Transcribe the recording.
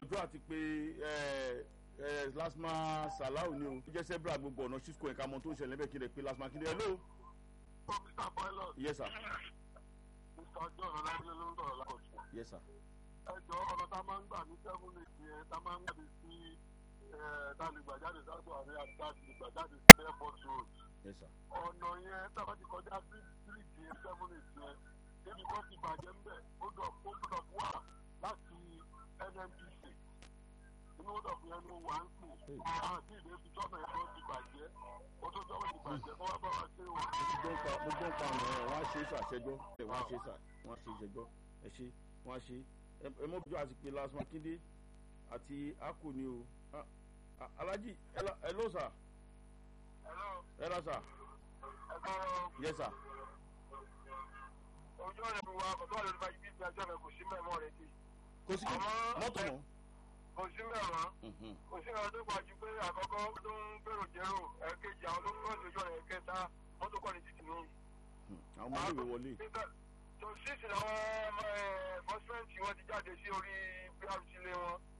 ojú àti pé Lasma Salau ni o ó jẹ́ sẹ́bra gbogbo ọ̀nà ṣíṣkò ẹ̀ka mọ́ tó ń ṣẹlẹ̀ bẹ́ẹ̀ kí lè pe Lasma kí lè hello. Mr. Pilot. Yes sir. Mr. John Ọlábílẹ̀ ló ń sọ̀rọ̀ lákòókò. Yes sir. Ẹjọ́ ọ̀nà tá a máa ń gbà ní 7 yẹn tá a máa ń gbà sí dálìgbàjáde sáàtò àrí àti dálìgbàjáde sí airport road. Yes sir. Ọ̀nà yẹn tá a bá ti kọjá bíríìjì yẹn 7 yẹn débi kan ti bàjẹ́ ń bẹ̀ ó dọ̀ wà láti NNPC. Inú ó dọ̀ fún yẹn ló wà ń sìn. Àti ìdẹ́bi tọ́nà yẹn tó ti bàjẹ́ ó tó tọ́wọ́ ti bàjẹ́ kó wá bá wa ṣe wà. Mo gbọ́ pa àwọn wọ́n á ṣe ìṣàṣẹjọ́ wọ́n á ṣe ìṣẹjọ́ ẹ ṣe wọ́n á ṣe ẹ mọ́ bíjọ́ àti pé Lasma Kíndé àti Akko ni o. Alhaji hello sir. Hello sir. Yes sir. Ojú ọ̀rẹ́ mi wá ọ̀dọ́ àlọ́ nípa ibi ìgbàjọ́ rẹ̀ kò sí mẹ́mọ́ rẹ̀ dé. Kò sí mọ́tò mọ́. Kò sí mẹ́wàá. Kò sí mẹ́wàá tó pàjù pé àkọ́kọ́ tó ń gbèrò jẹ́rò ẹ̀kejì àwọn tó ń fọ́ọ̀sì ojú ọ̀rẹ́ ẹ̀kẹta mọ́tò kọ́ ní títì ní. Àwọn ọmọ ìwé wọlé. tó sísì làwọn bọ́símẹ́ǹtì wọn ti jáde sí orí BRT lé wọn.